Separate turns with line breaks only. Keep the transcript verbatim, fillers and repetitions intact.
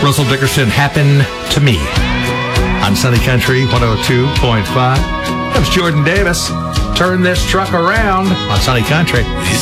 Russell Dickerson, Happen to Me. On Sunny Country one oh two point five. That was Jordan Davis. Turn this truck around on Sunny Country.